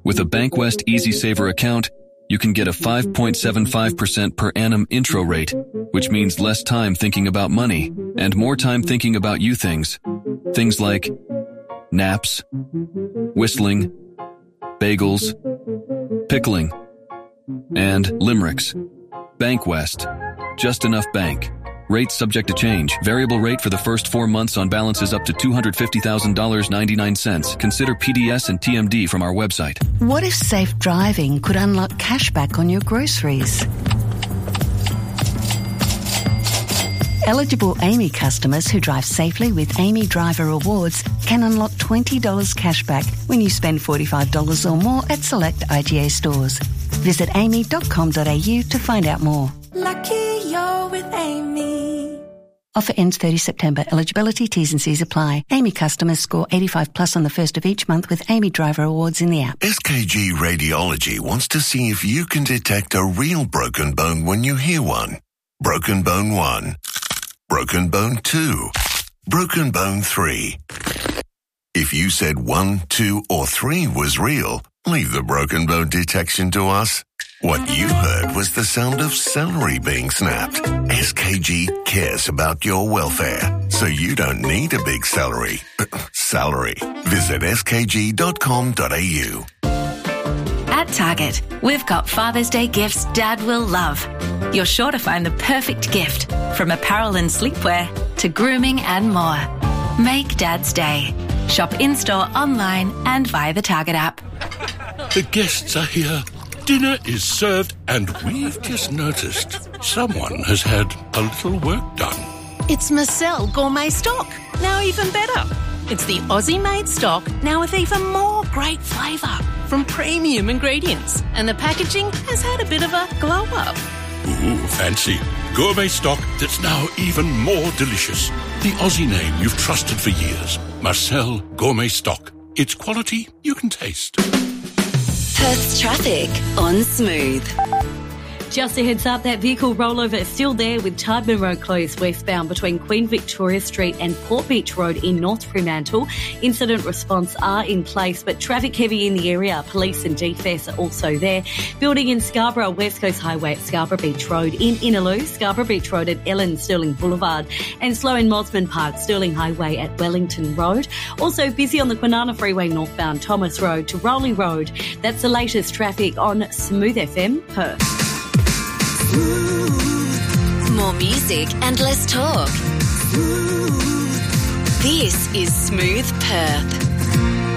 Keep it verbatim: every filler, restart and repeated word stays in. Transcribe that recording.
With a Bankwest Easy Saver account, you can get a five point seven five percent per annum intro rate, which means less time thinking about money and more time thinking about you things. Things like naps, whistling, bagels, pickling, and limericks. Bankwest. Just enough bank. Rates subject to change. Variable rate for the first four months on balances up to two hundred fifty thousand dollars and ninety-nine cents. Consider P D S and T M D from our website. What if safe driving could unlock cashback on your groceries? Eligible Amy customers who drive safely with Amy Driver Rewards can unlock twenty dollars cashback when you spend forty-five dollars or more at select I G A stores. Visit amy dot com dot a u to find out more. Lucky you're with Amy. Offer ends thirtieth September. Eligibility, T's and C's apply. Amy customers score eighty-five plus on the first of each month with Amy Driver Awards in the app. S K G Radiology wants to see if you can detect a real broken bone when you hear one. Broken bone one. Broken bone two. Broken bone three. If you said one, two, or three was real, leave the broken bone detection to us. What you heard was the sound of celery being snapped. S K G cares about your welfare, so you don't need a big celery. Salary. Visit s k g dot com dot a u. At Target, we've got Father's Day gifts Dad will love. You're sure to find the perfect gift, from apparel and sleepwear to grooming and more. Make Dad's day. Shop in-store, online and via the Target app. The guests are here. Dinner is served, and we've just noticed someone has had a little work done. It's Marcel Gourmet Stock, now even better. It's the Aussie-made stock, now with even more great flavour from premium ingredients. And the packaging has had a bit of a glow-up. Ooh, fancy. Gourmet stock that's now even more delicious. The Aussie name you've trusted for years. Marcel Gourmet Stock. It's quality you can taste. Perth's traffic on Smooth. Just a heads up, that vehicle rollover is still there with Tardman Road closed westbound between Queen Victoria Street and Port Beach Road in North Fremantle. Incident response are in place, but traffic heavy in the area. Police and D F S are also there. Building in Scarborough, West Coast Highway at Scarborough Beach Road in Innaloo, Scarborough Beach Road at Ellen Stirling Boulevard, and slow in Mosman Park, Stirling Highway at Wellington Road. Also busy on the Kwinana Freeway northbound, Thomas Road to Rowley Road. That's the latest traffic on Smooth F M Perth. More music and less talk. This is Smooth Perth.